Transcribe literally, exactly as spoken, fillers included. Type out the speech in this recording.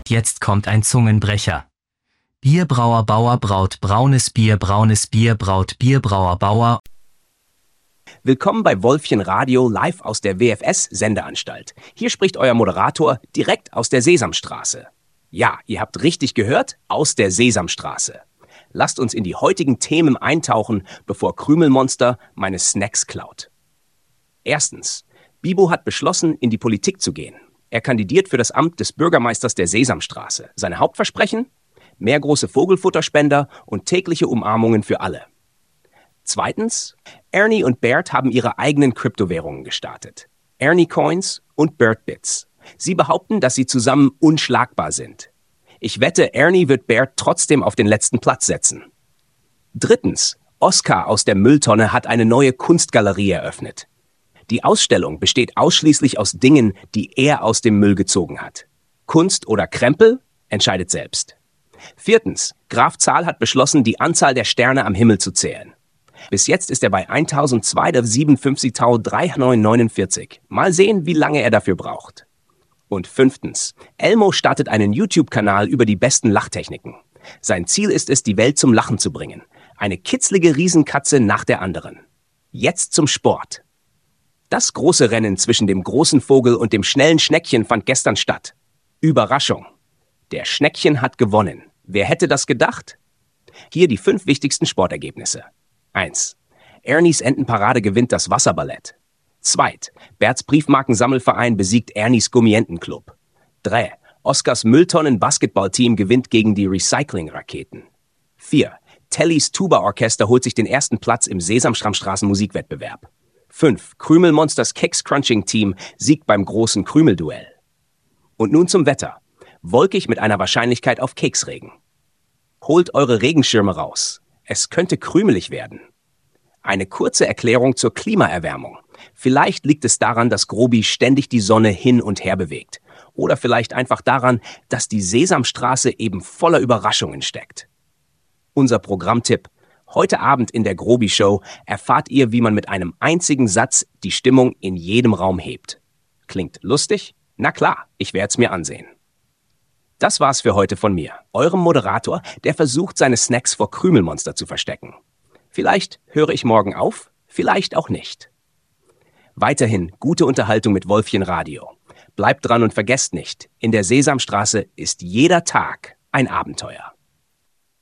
Vorsicht, jetzt kommt ein Zungenbrecher. Bierbrauer Bauer braut braunes Bier, braunes Bier braut Bierbrauer Bauer. Willkommen bei Wolfchen Radio live aus der W F S-Sendeanstalt. Hier spricht euer Moderator direkt aus der Sesamstraße. Ja, ihr habt richtig gehört, aus der Sesamstraße. Lasst uns in die heutigen Themen eintauchen, bevor Krümelmonster meine Snacks klaut. Erstens. Bibo hat beschlossen, in die Politik zu gehen. Er kandidiert für das Amt des Bürgermeisters der Sesamstraße. Seine Hauptversprechen? Mehr große Vogelfutterspender und tägliche Umarmungen für alle. Zweitens. Ernie und Bert haben ihre eigenen Kryptowährungen gestartet. Ernie Coins und Bert Bits. Sie behaupten, dass sie zusammen unschlagbar sind. Ich wette, Ernie wird Bert trotzdem auf den letzten Platz setzen. Drittens. Oskar aus der Mülltonne hat eine neue Kunstgalerie eröffnet. Die Ausstellung besteht ausschließlich aus Dingen, die er aus dem Müll gezogen hat. Kunst oder Krempel? Entscheidet selbst. Viertens. Graf Zahl hat beschlossen, die Anzahl der Sterne am Himmel zu zählen. Bis jetzt ist er bei eintausendzweihundertsiebenundfünfzigtausenddreihundertneunundvierzig. Mal sehen, wie lange er dafür braucht. Und fünftens. Elmo startet einen YouTube-Kanal über die besten Lachtechniken. Sein Ziel ist es, die Welt zum Lachen zu bringen. Eine kitzlige Riesenkatze nach der anderen. Jetzt zum Sport. Das große Rennen zwischen dem großen Vogel und dem schnellen Schneckchen fand gestern statt. Überraschung. Der Schneckchen hat gewonnen. Wer hätte das gedacht? Hier die fünf wichtigsten Sportergebnisse. eins. Ernies Entenparade gewinnt das Wasserballett. zwei. Berts Briefmarkensammelverein besiegt Ernies Gummientenclub. drei. Oskars Mülltonnen-Basketballteam gewinnt gegen die Recycling-Raketen. vier. Tellys Tuba-Orchester holt sich den ersten Platz im Sesamstraßen-Musikwettbewerb. fünf. Krümelmonsters Keks-Crunching-Team siegt beim großen Krümelduell. Und nun zum Wetter. Wolkig mit einer Wahrscheinlichkeit auf Keksregen. Holt eure Regenschirme raus. Es könnte krümelig werden. Eine kurze Erklärung zur Klimaerwärmung. Vielleicht liegt es daran, dass Grobi ständig die Sonne hin und her bewegt. Oder vielleicht einfach daran, dass die Sesamstraße eben voller Überraschungen steckt. Unser Programmtipp. Heute Abend in der Grobi-Show erfahrt ihr, wie man mit einem einzigen Satz die Stimmung in jedem Raum hebt. Klingt lustig? Na klar, ich werde es mir ansehen. Das war's für heute von mir, eurem Moderator, der versucht, seine Snacks vor Krümelmonster zu verstecken. Vielleicht höre ich morgen auf, vielleicht auch nicht. Weiterhin gute Unterhaltung mit Wolfchen Radio. Bleibt dran und vergesst nicht, in der Sesamstraße ist jeder Tag ein Abenteuer.